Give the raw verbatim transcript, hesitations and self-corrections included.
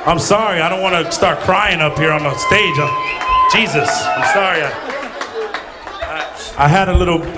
I'm sorry. I don't want to start crying up here on the stage. I'm, Jesus, I'm sorry. I, I, I had a little